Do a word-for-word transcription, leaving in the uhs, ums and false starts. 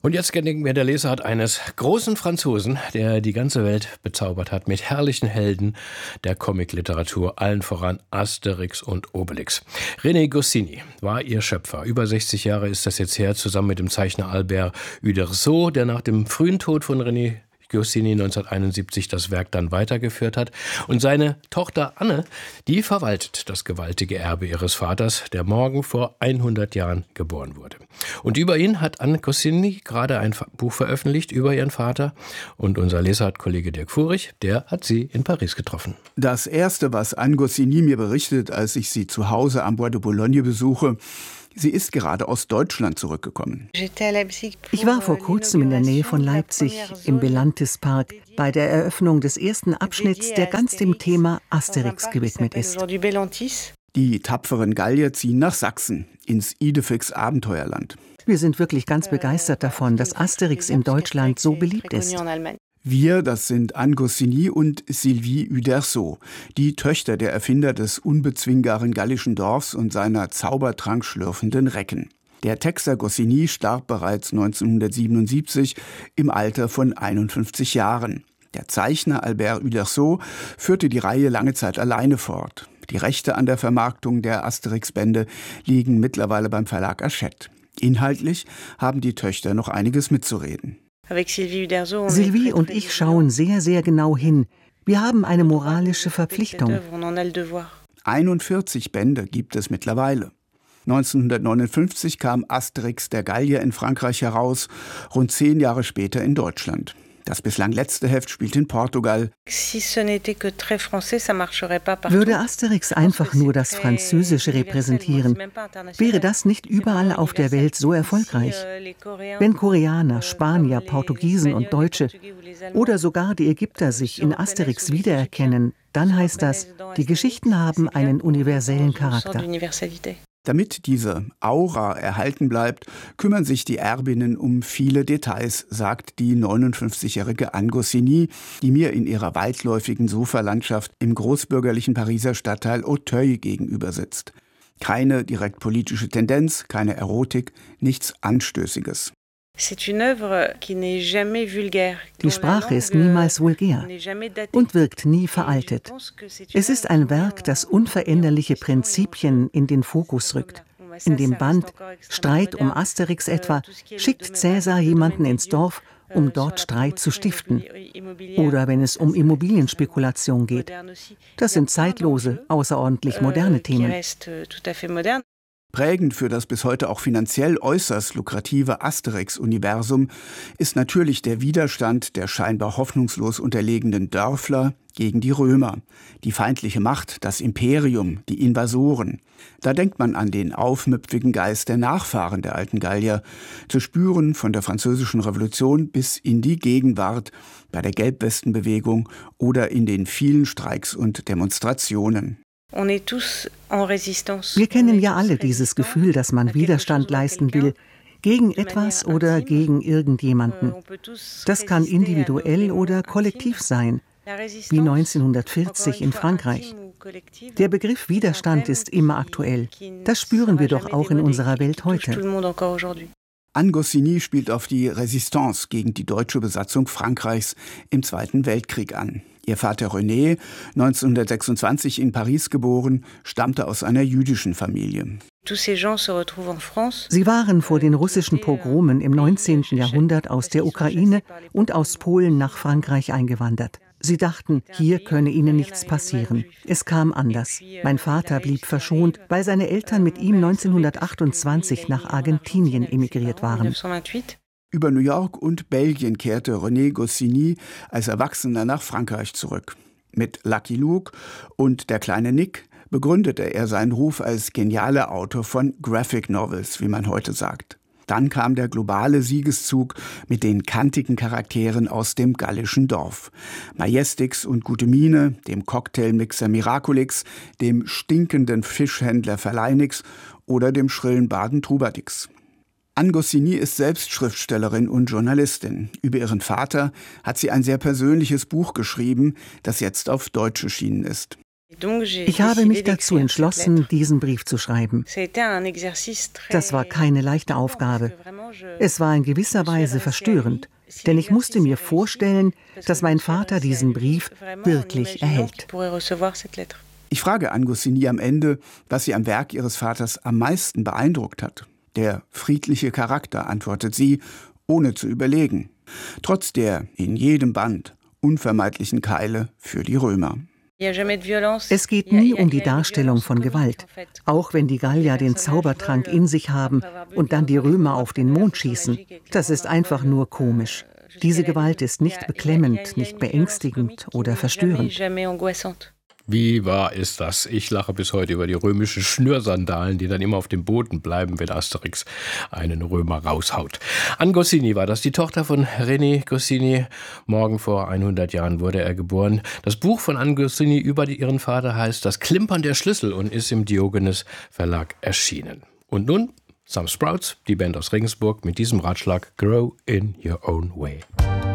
Und jetzt gedenken wir der Lesart eines großen Franzosen, der die ganze Welt bezaubert hat mit herrlichen Helden der Comicliteratur, allen voran Asterix und Obelix. René Goscinny war ihr Schöpfer. Über sechzig Jahre ist das jetzt her, zusammen mit dem Zeichner Albert Uderzo, der nach dem frühen Tod von René Goscinny neunzehnhunderteinundsiebzig das Werk dann weitergeführt hat. Und seine Tochter Anne, die verwaltet das gewaltige Erbe ihres Vaters, der morgen vor hundert Jahren geboren wurde. Und über ihn hat Anne Goscinny gerade ein Buch veröffentlicht über ihren Vater. Und unser Lesart-Kollege Dirk Furich, der hat sie in Paris getroffen. Das Erste, was Anne Goscinny mir berichtet, als ich sie zu Hause am Bois de Boulogne besuche: Sie ist gerade aus Deutschland zurückgekommen. Ich war vor kurzem in der Nähe von Leipzig im Belantis-Park bei der Eröffnung des ersten Abschnitts, der ganz dem Thema Asterix gewidmet ist. Die tapferen Gallier ziehen nach Sachsen, ins Idefix Abenteuerland. Wir sind wirklich ganz begeistert davon, dass Asterix in Deutschland so beliebt ist. Wir, das sind Anne Goscinny und Sylvie Uderzo, die Töchter der Erfinder des unbezwingbaren gallischen Dorfs und seiner Zaubertrank schlürfenden Recken. Der Texter Goscinny starb bereits neunzehnhundertsiebenundsiebzig im Alter von einundfünfzig Jahren. Der Zeichner Albert Uderzo führte die Reihe lange Zeit alleine fort. Die Rechte an der Vermarktung der Asterix-Bände liegen mittlerweile beim Verlag Hachette. Inhaltlich haben die Töchter noch einiges mitzureden. Sylvie und ich schauen sehr, sehr genau hin. Wir haben eine moralische Verpflichtung. einundvierzig Bände gibt es mittlerweile. neunzehnhundertneunundfünfzig kam Asterix der Gallier in Frankreich heraus, rund zehn Jahre später in Deutschland. Das bislang letzte Heft spielt in Portugal. Würde Asterix einfach nur das Französische repräsentieren, wäre das nicht überall auf der Welt so erfolgreich. Wenn Koreaner, Spanier, Portugiesen und Deutsche oder sogar die Ägypter sich in Asterix wiedererkennen, dann heißt das, die Geschichten haben einen universellen Charakter. Damit diese Aura erhalten bleibt, kümmern sich die Erbinnen um viele Details, sagt die neunundfünfzigjährige Anne Goscinny, die mir in ihrer weitläufigen Sofalandschaft im großbürgerlichen Pariser Stadtteil Auteuil gegenüber sitzt. Keine direkt politische Tendenz, keine Erotik, nichts Anstößiges. Die Sprache ist niemals vulgär und wirkt nie veraltet. Es ist ein Werk, das unveränderliche Prinzipien in den Fokus rückt. In dem Band Streit um Asterix etwa schickt Cäsar jemanden ins Dorf, um dort Streit zu stiften. Oder wenn es um Immobilienspekulation geht. Das sind zeitlose, außerordentlich moderne Themen. Prägend für das bis heute auch finanziell äußerst lukrative Asterix-Universum ist natürlich der Widerstand der scheinbar hoffnungslos unterlegenen Dörfler gegen die Römer, die feindliche Macht, das Imperium, die Invasoren. Da denkt man an den aufmüpfigen Geist der Nachfahren der alten Gallier, zu spüren von der Französischen Revolution bis in die Gegenwart, bei der Gelbwestenbewegung oder in den vielen Streiks und Demonstrationen. Wir kennen ja alle dieses Gefühl, dass man Widerstand leisten will, gegen etwas oder gegen irgendjemanden. Das kann individuell oder kollektiv sein, wie neunzehnhundertvierzig in Frankreich. Der Begriff Widerstand ist immer aktuell. Das spüren wir doch auch in unserer Welt heute. Anne Goscinny spielt auf die Resistance gegen die deutsche Besatzung Frankreichs im Zweiten Weltkrieg an. Ihr Vater René, neunzehnhundertsechsundzwanzig in Paris geboren, stammte aus einer jüdischen Familie. Sie waren vor den russischen Pogromen im neunzehnten Jahrhundert aus der Ukraine und aus Polen nach Frankreich eingewandert. Sie dachten, hier könne ihnen nichts passieren. Es kam anders. Mein Vater blieb verschont, weil seine Eltern mit ihm neunzehnhundertachtundzwanzig nach Argentinien emigriert waren. Über New York und Belgien kehrte René Goscinny als Erwachsener nach Frankreich zurück. Mit Lucky Luke und Der kleine Nick begründete er seinen Ruf als genialer Autor von Graphic Novels, wie man heute sagt. Dann kam der globale Siegeszug mit den kantigen Charakteren aus dem gallischen Dorf. Majestix und Gute Mine, dem Cocktailmixer Miraculix, dem stinkenden Fischhändler Verleinix oder dem schrillen Baden Trubadix. Anne Goscinny ist selbst Schriftstellerin und Journalistin. Über ihren Vater hat sie ein sehr persönliches Buch geschrieben, das jetzt auf Deutsch erschienen ist. Ich habe mich dazu entschlossen, diesen Brief zu schreiben. Das war keine leichte Aufgabe. Es war in gewisser Weise verstörend, denn ich musste mir vorstellen, dass mein Vater diesen Brief wirklich erhält. Ich frage Anne Goscinny am Ende, was sie am Werk ihres Vaters am meisten beeindruckt hat. Der friedliche Charakter, antwortet sie, ohne zu überlegen. Trotz der in jedem Band unvermeidlichen Keile für die Römer. Es geht nie um die Darstellung von Gewalt. Auch wenn die Gallier den Zaubertrank in sich haben und dann die Römer auf den Mond schießen, das ist einfach nur komisch. Diese Gewalt ist nicht beklemmend, nicht beängstigend oder verstörend. Wie wahr ist das? Ich lache bis heute über die römischen Schnürsandalen, die dann immer auf dem Boden bleiben, wenn Asterix einen Römer raushaut. Anne Goscinny war das, die Tochter von René Goscinny. Morgen vor hundert Jahren wurde er geboren. Das Buch von Anne Goscinny über ihren Vater heißt Das Klimpern der Schlüssel und ist im Diogenes Verlag erschienen. Und nun Some Sprouts, die Band aus Regensburg, mit diesem Ratschlag: Grow in your own way.